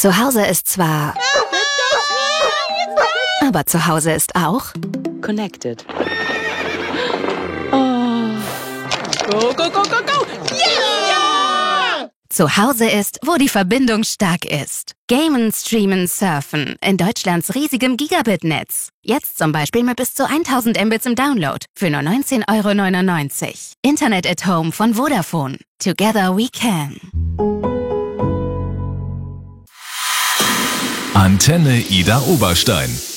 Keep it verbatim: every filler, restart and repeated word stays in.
Zu Hause ist zwar... Aber zu Hause ist auch... Connected. Oh. Go, go, go, go, go! Yeah! Zu Hause ist, wo die Verbindung stark ist. Gamen, streamen, surfen. In Deutschlands riesigem Gigabit-Netz. Jetzt zum Beispiel mit bis zu tausend Mbits im Download. Für nur neunzehn Euro neunundneunzig. Internet at Home von Vodafone. Together we can. Antenne Ida Oberstein.